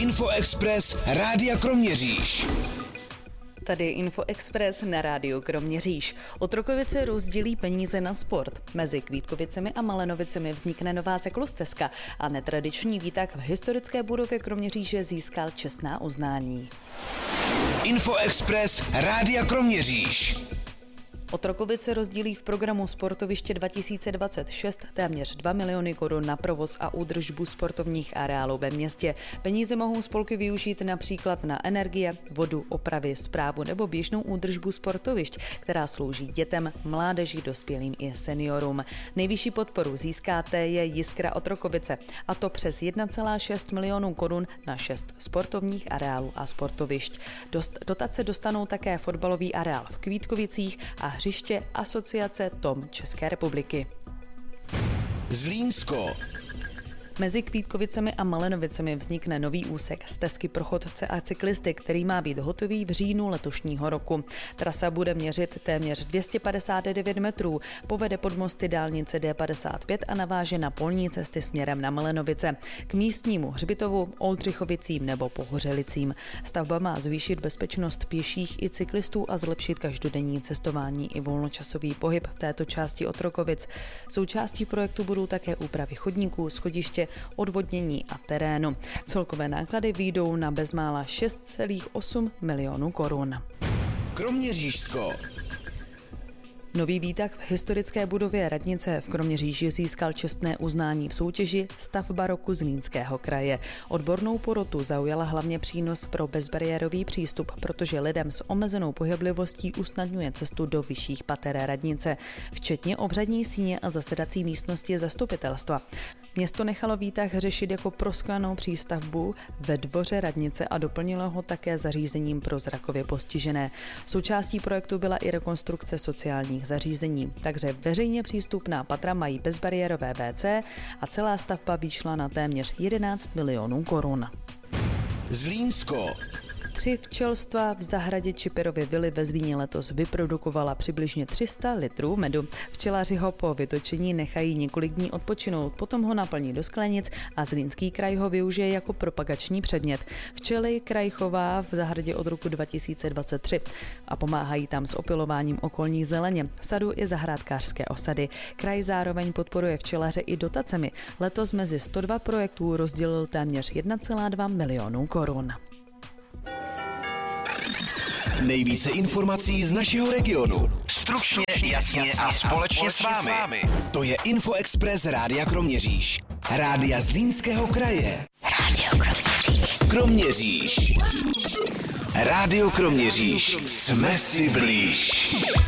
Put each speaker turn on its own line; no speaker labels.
Infoexpress Rádia Kroměříž.
Tady Infoexpress na rádiu Kroměříž. Otrokovice rozdělí peníze na sport. Mezi Kvítkovicemi a Malenovicemi vznikne nová cyklostezka a netradiční výtah v historické budově Kroměříže získal čestná uznání.
Infoexpress Rádia Kroměříž.
Otrokovice rozdílí v programu Sportoviště 2026 téměř 2 miliony korun na provoz a údržbu sportovních areálů ve městě. Peníze mohou spolky využít například na energie, vodu, opravy, správu nebo běžnou údržbu sportovišť, která slouží dětem, mládeži, dospělým i seniorům. Nejvyšší podporu získáte je Jiskra Otrokovice, a to přes 1,6 milionů korun na 6 sportovních areálů a sportovišť. Dotace dostanou také fotbalový areál v Kvítkovicích a hřiště Asociace Tom České republiky.
Zlínsko.
Mezi Kvítkovicemi a Malenovicemi vznikne nový úsek stezky pro chodce a cyklisty, který má být hotový v říjnu letošního roku. Trasa bude měřit téměř 259 metrů, povede pod mosty dálnice D55 a naváže na polní cesty směrem na Malenovice, k místnímu hřbitovu, Oldřichovicím nebo Pohořelicím. Stavba má zvýšit bezpečnost pěších i cyklistů a zlepšit každodenní cestování i volnočasový pohyb v této části Otrokovic. Součástí projektu budou také úpravy chodníků, schodiště, odvodnění a terénu. Celkové náklady vyjdou na bezmála 6,8 milionů korun.
Kroměřížsko.
Nový výtah v historické budově radnice v Kroměříži získal čestné uznání v soutěži Stavba roku Zlínského kraje. Odbornou porotu zaujala hlavně přínos pro bezbariérový přístup, protože lidem s omezenou pohyblivostí usnadňuje cestu do vyšších pater radnice, včetně obřadní síně a zasedací místnosti zastupitelstva. Město nechalo výtah řešit jako prosklenou přístavbu ve dvoře radnice a doplnilo ho také zařízením pro zrakově postižené. Součástí projektu byla i rekonstrukce sociálních zařízení, takže veřejně přístupná patra mají bezbariérové WC a celá stavba vyšla na téměř 11 milionů korun.
Zlínsko.
3 včelstva v zahradě Čipirovy vily ve Zlíně letos vyprodukovala přibližně 300 litrů medu. Včelaři ho po vytočení nechají několik dní odpočinout, potom ho naplní do sklenic a Zlínský kraj ho využije jako propagační předmět. Včely kraj chová v zahradě od roku 2023 a pomáhají tam s opylováním okolní zeleně, sadu i zahrádkářské osady. Kraj zároveň podporuje včelaře i dotacemi. Letos mezi 102 projektů rozdělil téměř 1,2 milionů korun.
Nejvíce informací z našeho regionu. Stručně, jasně a společně s vámi. To je Infoexpress Rádia Kroměříž. Rádia Zlínského kraje.
Rádio Kroměříž.
Kroměříž. Rádio Kroměříž. Jsme si blíž.